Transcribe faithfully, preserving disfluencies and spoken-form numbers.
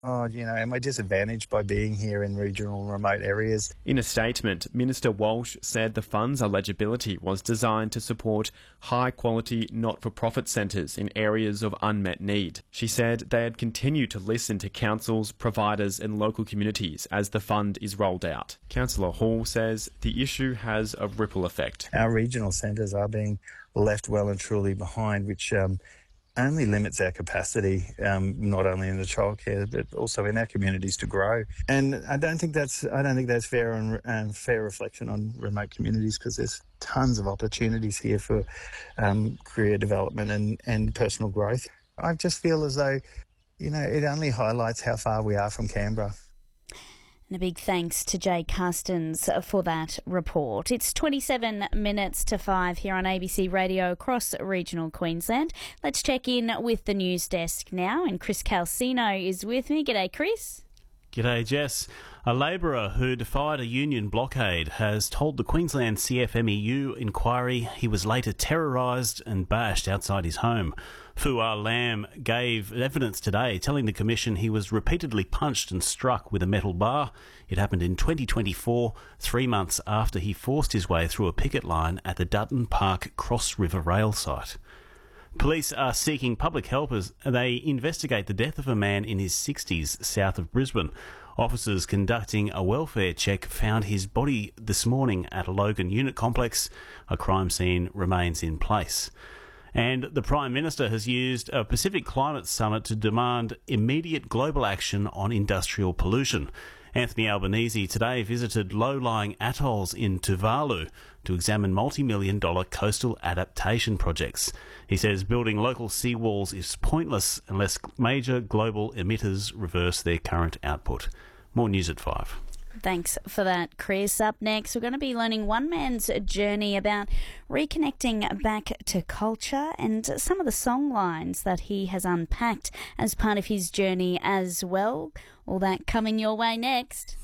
Oh, you know, am I disadvantaged by being here in regional and remote areas? In a statement, Minister Walsh said the fund's eligibility was designed to support high-quality, not-for-profit centres in areas of unmet need. She said they'd continue to listen to councils, providers and local communities as the fund is rolled out. Councillor Hall says the issue has a ripple effect. Our regional centres are being left well and truly behind, which um, only limits our capacity, um, not only in the childcare but also in our communities to grow. And I don't think that's I don't think that's fair and, and fair reflection on remote communities, because there's tons of opportunities here for um, career development and, and personal growth. I just feel as though, you know, it only highlights how far we are from Canberra. And a big thanks to Jay Carstens for that report. It's twenty-seven minutes to five here on A B C Radio across regional Queensland. Let's check in with the news desk now, and Chris Calcino is with me. G'day, Chris. G'day, Jess. A labourer who defied a union blockade has told the Queensland C F M E U inquiry he was later terrorised and bashed outside his home. Fuar Lam gave evidence today, telling the Commission he was repeatedly punched and struck with a metal bar. It happened in twenty twenty-four, three months after he forced his way through a picket line at the Dutton Park Cross River rail site. Police are seeking public help as they investigate the death of a man in his sixties south of Brisbane. Officers conducting a welfare check found his body this morning at a Logan unit complex. A crime scene remains in place. And the Prime Minister has used a Pacific Climate Summit to demand immediate global action on industrial pollution. Anthony Albanese today visited low-lying atolls in Tuvalu to examine multi-million dollar coastal adaptation projects. He says building local seawalls is pointless unless major global emitters reverse their current output. More news at five. Thanks for that, Chris. Up next, we're going to be learning one man's journey about reconnecting back to culture and some of the song lines that he has unpacked as part of his journey as well. All that coming your way next.